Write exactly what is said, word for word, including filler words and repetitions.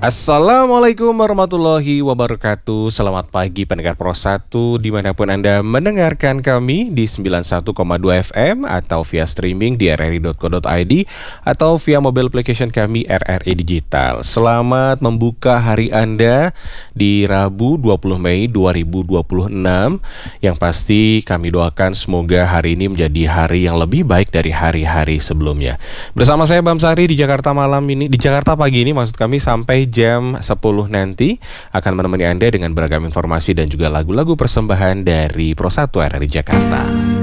Assalamualaikum warahmatullahi wabarakatuh. Selamat pagi pendengar Pro satu dimanapun Anda mendengarkan kami di sembilan puluh satu koma dua F M atau via streaming di r r i dot co dot i d atau via mobile application kami R R I Digital. Selamat membuka hari Anda di Rabu dua puluh Mei dua ribu dua puluh enam. Yang pasti kami doakan semoga hari ini menjadi hari yang lebih baik dari hari-hari sebelumnya. Bersama saya Bamsari di Jakarta malam ini, di Jakarta pagi ini maksud kami sampai jam sepuluh nanti akan menemani Anda dengan beragam informasi dan juga lagu-lagu persembahan dari Pro satu R R I Jakarta.